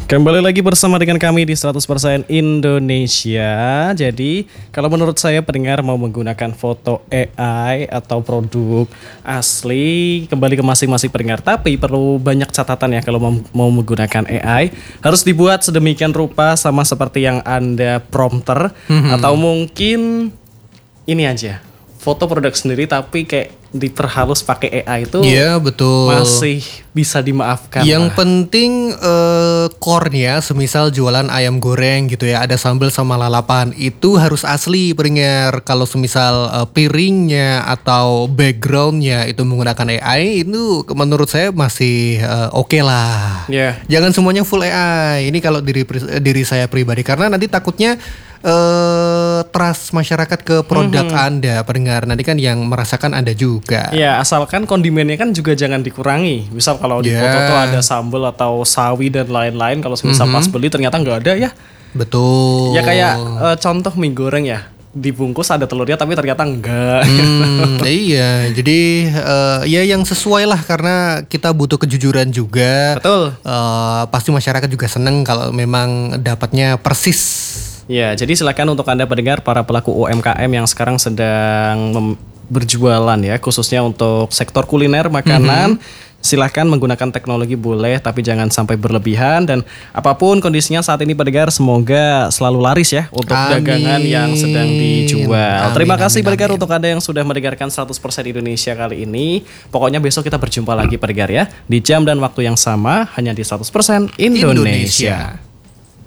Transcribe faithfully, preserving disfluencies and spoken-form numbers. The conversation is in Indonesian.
Kembali lagi bersama dengan kami di seratus persen Indonesia. Jadi kalau menurut saya pendengar mau menggunakan foto A I atau produk asli, kembali ke masing-masing pendengar. Tapi perlu banyak catatan ya kalau mau, mau menggunakan A I. Harus dibuat sedemikian rupa sama seperti yang Anda prompter. Mm-hmm. Atau mungkin ini aja, foto produk sendiri tapi kayak diperhalus pakai A I itu. Iya betul. Masih bisa dimaafkan. Yang lah. penting uh, core-nya, semisal jualan ayam goreng gitu ya, ada sambal sama lalapan, itu harus asli pendengar. Kalau semisal uh, piringnya atau backgroundnya itu menggunakan A I, itu menurut saya masih uh, oke okay lah. Yeah. Jangan semuanya full A I. Ini kalau diri diri saya pribadi, karena nanti takutnya uh, trust masyarakat ke produk mm-hmm. Anda pendengar. Nanti kan yang merasakan Anda juga. Ya, asalkan kondimennya kan juga jangan dikurangi. Misal kalau di yeah. foto tuh ada sambal atau sawi dan lain-lain, kalau misal mm-hmm. pas beli ternyata nggak ada ya. Betul. Ya kayak uh, contoh mie goreng ya, dibungkus ada telurnya tapi ternyata enggak. Hmm, iya, jadi uh, ya yang sesuai lah, karena kita butuh kejujuran juga. Betul. Uh, pasti masyarakat juga seneng kalau memang dapatnya persis. Ya, jadi silakan untuk Anda pendengar, para pelaku U M K M yang sekarang sedang mem- berjualan ya, khususnya untuk sektor kuliner, makanan. Mm-hmm. Silahkan menggunakan teknologi boleh, tapi jangan sampai berlebihan. Dan apapun kondisinya saat ini pendengar, semoga selalu laris ya untuk amin. Dagangan yang sedang dijual. Amin, Terima amin, kasih pendengar untuk Anda yang sudah mendengarkan seratus persen Indonesia kali ini. Pokoknya besok kita berjumpa lagi pendengar ya, di jam dan waktu yang sama, hanya di seratus persen Indonesia. Indonesia.